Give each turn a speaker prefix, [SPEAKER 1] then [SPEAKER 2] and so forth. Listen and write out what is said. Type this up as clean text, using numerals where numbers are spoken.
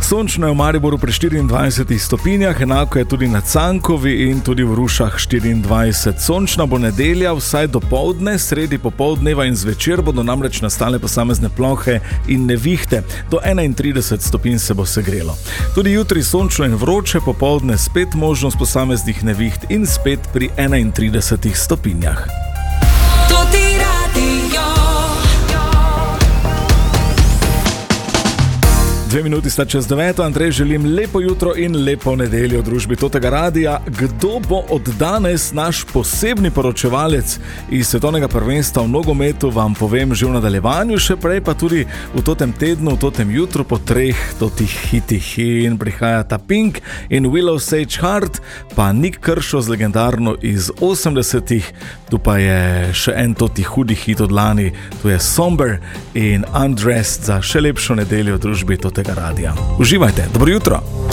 [SPEAKER 1] Sončno je v Mariboru pri 24 stopinjah, enako je tudi na Cankovi in tudi v Rušah 24. Sončna bo nedelja vsaj do poldne, sredi popoldneva in zvečer bodo namreč nastale posamezne plohe in nevihte. Do 31 stopinj se bo segrelo. Tudi jutri sončno in vroče, popoldne spet možnost posameznih neviht in spet pri 31 stopinjah. 2 minuti sta čez 9. Andrej, želim lepo jutro in lepo nedeljo v družbi Totega radija. Kdo bo od danes naš posebni poročevalec iz svetovnega prvenstva v nogometu, vam povem že v nadaljevanju, še prej pa tudi v totem tednu, v totem jutru po 3 totih hitih. In prihajata Pink in Willow Sage Heart, pa Nik Kršo z legendarno iz 80-ih, tu pa je še en toti hudi hit od lani, tu je Somber in Undressed za še lepšo nedeljo v družbi Totega radija. Uživajte, dobro jutro!